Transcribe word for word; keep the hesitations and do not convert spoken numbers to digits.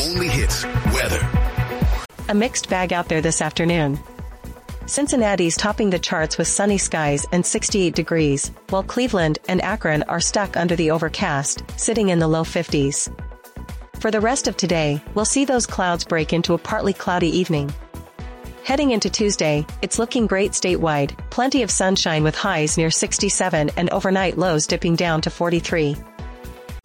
only hits weather. A mixed bag out there this afternoon. Cincinnati's topping the charts with sunny skies and sixty-eight degrees, while Cleveland and Akron are stuck under the overcast, sitting in the low fifties. For the rest of today, we'll see those clouds break into a partly cloudy evening. Heading into Tuesday, it's looking great statewide, plenty of sunshine with highs near sixty-seven and overnight lows dipping down to forty-three.